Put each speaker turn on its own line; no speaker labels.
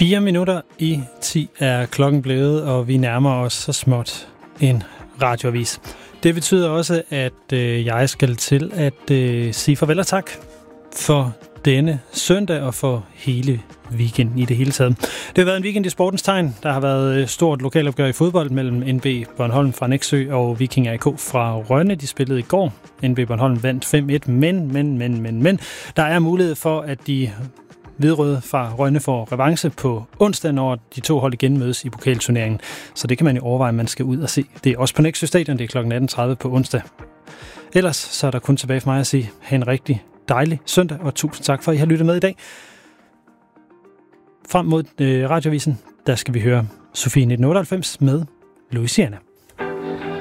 9:04 er klokken blevet, og vi nærmer os så småt en radioavis. Det betyder også, at jeg skal til at sige farvel og tak for denne søndag og for hele weekenden i det hele taget. Det har været en weekend i sportens tegn. Der har været stort lokalopgør i fodbold mellem NB Bornholm fra Nexø og Viking AK fra Rønne. De spillede i går. NB Bornholm vandt 5-1, men der er mulighed for, at de hvidrøde fra Rønne får revanche på onsdag, når de to hold igen mødes i pokalturneringen. Så det kan man jo overveje, at man skal ud og se. Det er også på Nexø Stadion. Det er kl. 18:30 på onsdag. Ellers så er der kun tilbage for mig at sige, have en rigtig dejlig søndag, og tusind tak for, at I har lyttet med i dag. Frem mod radioavisen, der skal vi høre Sofie 1998 med Louisiana.